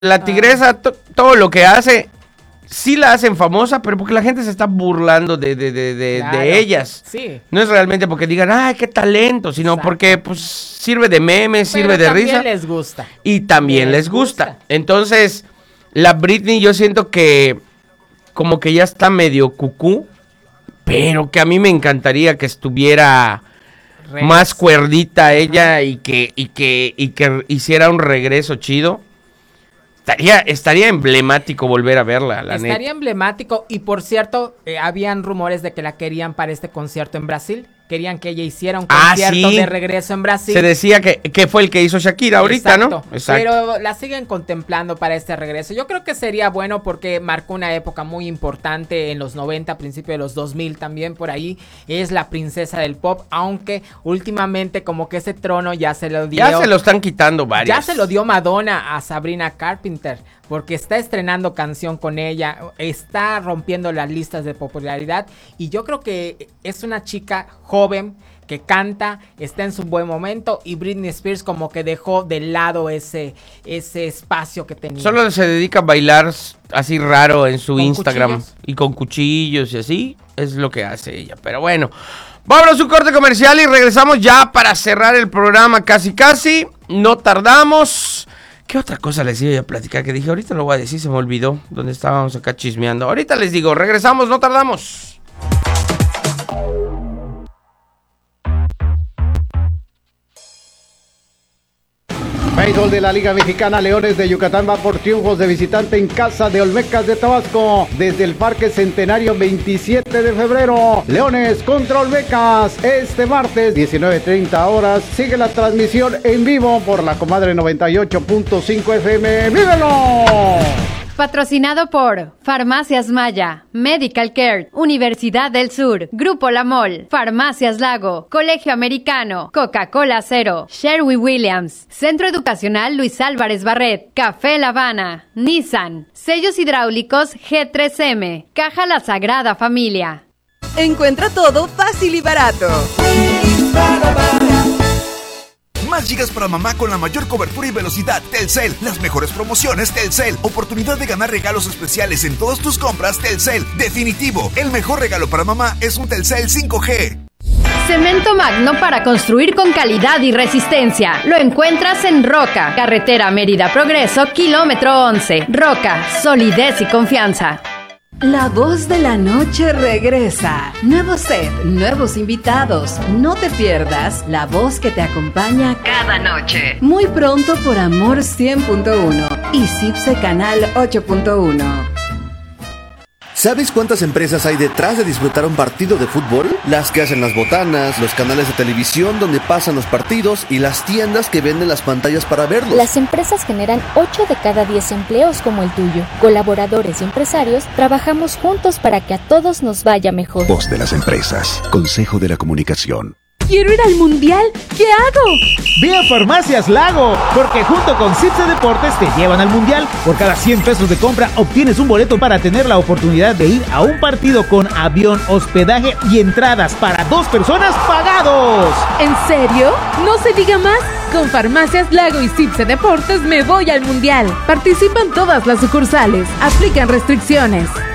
La tigresa, todo lo que hace, sí la hacen famosa, pero porque la gente se está burlando de ellas. Sí. No es realmente porque digan, ¡ay, qué talento! Sino Exacto. porque pues sirve de meme, sirve de risa. También les gusta. Y también les gusta. Entonces, la Britney yo siento que como que ya está medio cucú, pero que a mí me encantaría que estuviera más cuerdita ella y que hiciera un regreso chido. Estaría emblemático volver a verla, la neta. Estaría emblemático y por cierto, habían rumores de que la querían para este concierto en Brasil. Querían que ella hiciera un concierto de regreso en Brasil. Se decía que fue el que hizo Shakira ahorita, exacto, ¿no? Exacto. Pero la siguen contemplando para este regreso. Yo creo que sería bueno porque marcó una época muy importante en los 90, principio de los 2000 también por ahí. Es la princesa del pop, aunque últimamente como que ese trono ya se lo dio. Ya se lo están quitando varios. Ya se lo dio Madonna a Sabrina Carpenter. Porque está estrenando canción con ella, está rompiendo las listas de popularidad y yo creo que es una chica joven que canta, está en su buen momento y Britney Spears como que dejó de lado ese espacio que tenía. Solo se dedica a bailar así raro en su Instagram cuchillos. Y con cuchillos y así, es lo que hace ella, pero bueno. Vámonos a un corte comercial y regresamos ya para cerrar el programa casi, no tardamos. ¿Qué otra cosa les iba a platicar que dije? Ahorita lo voy a decir, se me olvidó. Donde estábamos acá chismeando. Ahorita les digo, regresamos, no tardamos. Béisbol de la Liga Mexicana, Leones de Yucatán va por triunfos de visitante en casa de Olmecas de Tabasco. Desde el Parque Centenario, 27 de febrero. Leones contra Olmecas. Este martes, 19:30 horas. Sigue la transmisión en vivo por la Comadre 98.5 FM. ¡Vívelo! Patrocinado por Farmacias Maya, Medical Care, Universidad del Sur, Grupo La Mol, Farmacias Lago, Colegio Americano, Coca-Cola Cero, Sherwin-Williams, Centro Educacional Luis Álvarez Barret, Café La Habana, Nissan, Sellos Hidráulicos G3M, Caja La Sagrada Familia. Encuentra todo fácil y barato. Más gigas para mamá con la mayor cobertura y velocidad. Telcel, las mejores promociones Telcel. Oportunidad de ganar regalos especiales en todas tus compras Telcel. Definitivo, el mejor regalo para mamá es un Telcel 5G. Cemento Magno para construir con calidad y resistencia. Lo encuentras en Roca, carretera Mérida Progreso, kilómetro 11. Roca, solidez y confianza. La voz de la noche regresa. Nuevo set, nuevos invitados. No te pierdas la voz que te acompaña cada noche. Muy pronto por Amor 100.1 y Cipse Canal 8.1. ¿Sabes cuántas empresas hay detrás de disfrutar un partido de fútbol? Las que hacen las botanas, los canales de televisión donde pasan los partidos y las tiendas que venden las pantallas para verlos. Las empresas generan 8 de cada 10 empleos como el tuyo. Colaboradores y empresarios trabajamos juntos para que a todos nos vaya mejor. Voz de las empresas. Consejo de la Comunicación. ¿Quiero ir al mundial? ¿Qué hago? Ve a Farmacias Lago, porque junto con Cipse Deportes te llevan al mundial. Por cada 100 pesos de compra obtienes un boleto para tener la oportunidad de ir a un partido con avión, hospedaje y entradas para 2 personas pagados. ¿En serio? No se diga más. Con Farmacias Lago y Cipse Deportes me voy al mundial. Participan todas las sucursales. Aplican restricciones.